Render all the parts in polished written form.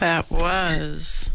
That was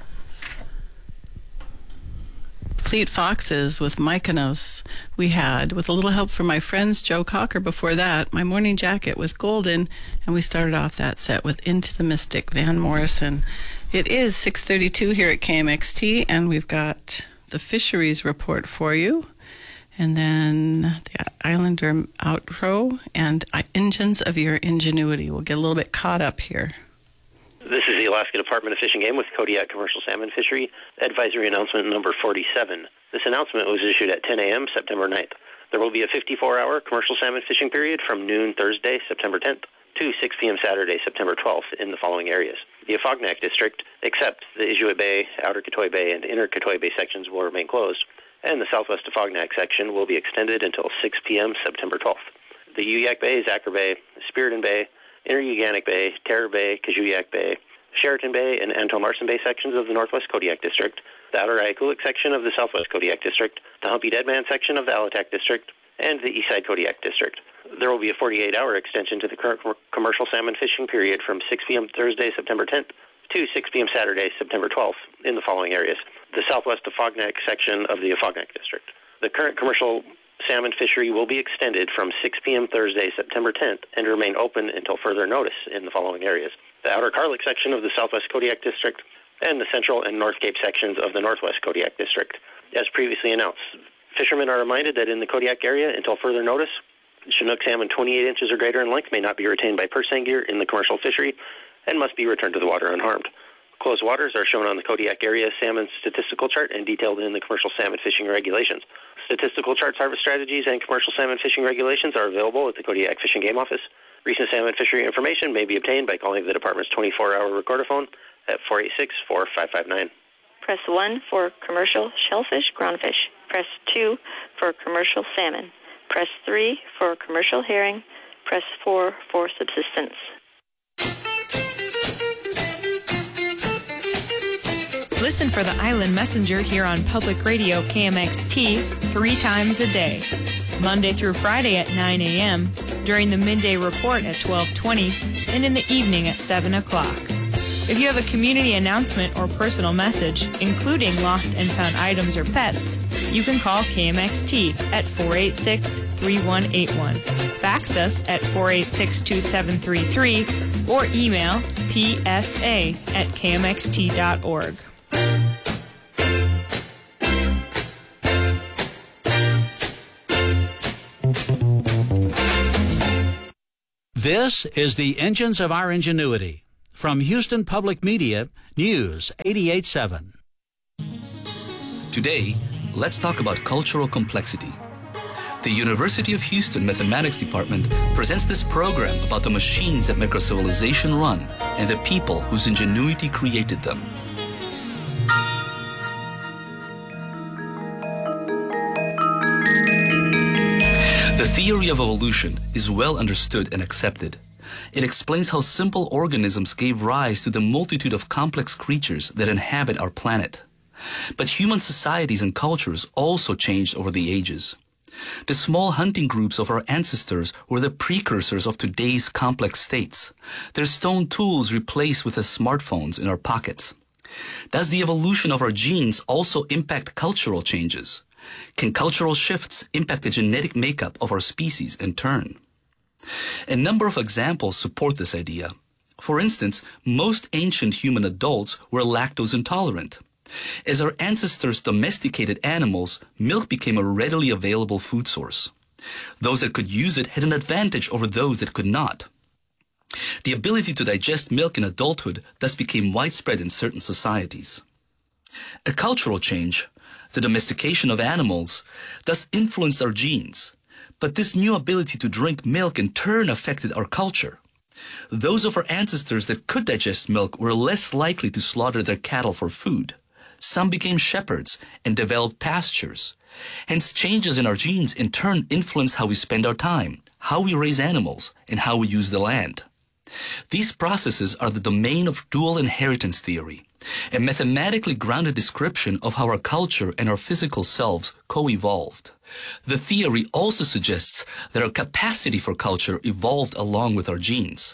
Fleet Foxes with Mykonos. We had, with a little help from my friends Joe Cocker before that, My Morning Jacket was Golden, and we started off that set with Into the Mystic, Van Morrison. It is 6:32 here at KMXT, and we've got the fisheries report for you, and then the Islander outro, and Engines of Your Ingenuity. We'll get a little bit caught up here. This is the Alaska Department of Fish and Game with Kodiak Commercial Salmon Fishery Advisory Announcement number 47. This announcement was issued at 10 a.m. September 9th. There will be a 54-hour commercial salmon fishing period from noon Thursday, September 10th, to 6 p.m. Saturday, September 12th in the following areas. The Afognak District, except the Inuit Bay, Outer Katoy Bay, and Inner Katoy Bay sections will remain closed, and the Southwest Afognak section will be extended until 6 p.m. September 12th. The Uyak Bay, Zacher Bay, Spiriton Bay, Inner Uganic Bay, Terror Bay, Kajuyak Bay, Sheraton Bay, and Anton Larson Bay sections of the Northwest Kodiak District, the Outer Ayakulik section of the Southwest Kodiak District, the Humpy Dead Man section of the Alatak District, and the Eastside Kodiak District. There will be a 48-hour extension to the current commercial salmon fishing period from 6 p.m. Thursday, September 10th, to 6 p.m. Saturday, September 12th in the following areas. The Southwest Afognak section of the Afognak District. The current commercial salmon fishery will be extended from 6 p.m. Thursday, September 10th, and remain open until further notice in the following areas. The Outer Karlik section of the Southwest Kodiak District, and the Central and North Cape sections of the Northwest Kodiak District. As previously announced, fishermen are reminded that in the Kodiak area, until further notice, Chinook salmon 28 inches or greater in length may not be retained by purse seine gear in the commercial fishery and must be returned to the water unharmed. Closed waters are shown on the Kodiak area salmon statistical chart and detailed in the commercial salmon fishing regulations. Statistical charts, harvest strategies, and commercial salmon fishing regulations are available at the Kodiak Fish and Game Office. Recent salmon fishery information may be obtained by calling the department's 24-hour recorder phone at 486-4559. Press 1 for commercial shellfish, groundfish. Press 2 for commercial salmon. Press 3 for commercial herring. Press 4 for subsistence. Listen for the Island Messenger here on Public Radio KMXT 3 times a day. Monday through Friday at 9 a.m., during the midday report at 12:20, and in the evening at 7 o'clock. If you have a community announcement or personal message, including lost and found items or pets, you can call KMXT at 486-3181. Fax us at 486-2733 or email psa@kmxt.org. This is the Engines of Our Ingenuity. From Houston Public Media, News 88.7. Today, let's talk about cultural complexity. The University of Houston Mathematics Department presents this program about the machines that make our civilization run and the people whose ingenuity created them. The theory of evolution is well understood and accepted. It explains how simple organisms gave rise to the multitude of complex creatures that inhabit our planet. But human societies and cultures also changed over the ages. The small hunting groups of our ancestors were the precursors of today's complex states, their stone tools replaced with the smartphones in our pockets. Does the evolution of our genes also impact cultural changes? Can cultural shifts impact the genetic makeup of our species in turn? A number of examples support this idea. For instance, most ancient human adults were lactose intolerant. As our ancestors domesticated animals, milk became a readily available food source. Those that could use it had an advantage over those that could not. The ability to digest milk in adulthood thus became widespread in certain societies. A cultural change, the domestication of animals, thus influenced our genes. But this new ability to drink milk in turn affected our culture. Those of our ancestors that could digest milk were less likely to slaughter their cattle for food. Some became shepherds and developed pastures. Hence, changes in our genes in turn influence how we spend our time, how we raise animals, and how we use the land. These processes are the domain of dual inheritance theory, a mathematically grounded description of how our culture and our physical selves co-evolved. The theory also suggests that our capacity for culture evolved along with our genes.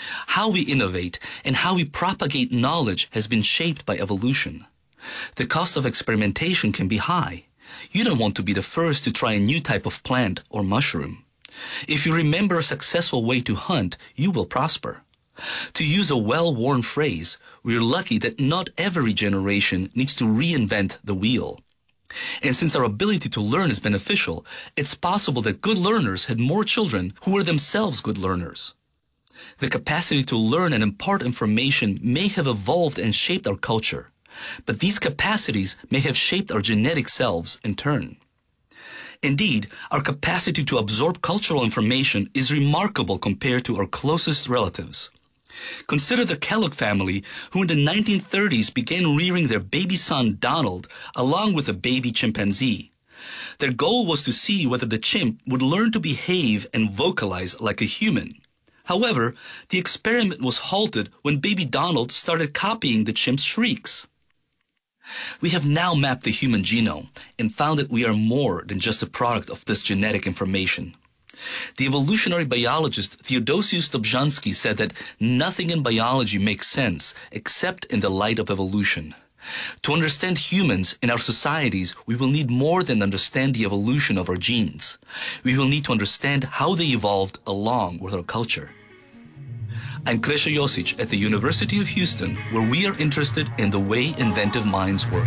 How we innovate and how we propagate knowledge has been shaped by evolution. The cost of experimentation can be high. You don't want to be the first to try a new type of plant or mushroom. If you remember a successful way to hunt, you will prosper. To use a well-worn phrase, we're lucky that not every generation needs to reinvent the wheel. And since our ability to learn is beneficial, it's possible that good learners had more children who were themselves good learners. The capacity to learn and impart information may have evolved and shaped our culture, but these capacities may have shaped our genetic selves in turn. Indeed, our capacity to absorb cultural information is remarkable compared to our closest relatives. Consider the Kellogg family, who in the 1930s began rearing their baby son Donald along with a baby chimpanzee. Their goal was to see whether the chimp would learn to behave and vocalize like a human. However, the experiment was halted when baby Donald started copying the chimp's shrieks. We have now mapped the human genome and found that we are more than just a product of this genetic information. The evolutionary biologist Theodosius Dobzhansky said that nothing in biology makes sense except in the light of evolution. To understand humans and our societies, we will need more than understand the evolution of our genes. We will need to understand how they evolved along with our culture. I'm Krešo Josic at the University of Houston, where we are interested in the way inventive minds work.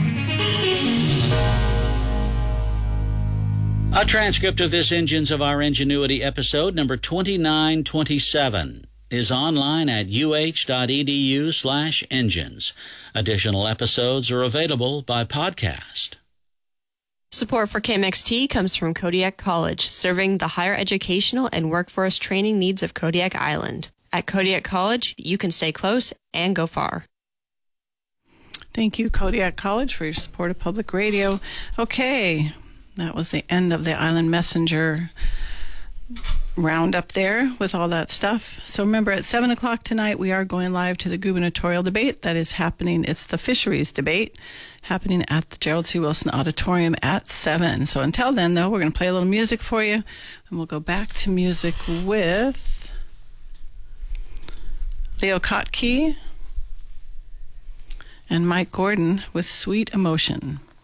A transcript of this Engines of Our Ingenuity episode, number 2927, is online at uh.edu/engines. Additional episodes are available by podcast. Support for KMXT comes from Kodiak College, serving the higher educational and workforce training needs of Kodiak Island. At Kodiak College, you can stay close and go far. Thank you, Kodiak College, for your support of public radio. Okay, that was the end of the Island Messenger roundup there with all that stuff. So remember, at 7 o'clock tonight, we are going live to the gubernatorial debate that is happening. It's the fisheries debate happening at the Gerald C. Wilson Auditorium at 7. So until then, though, we're going to play a little music for you, and we'll go back to music with Leo Kottke and Mike Gordon with Sweet Emotion.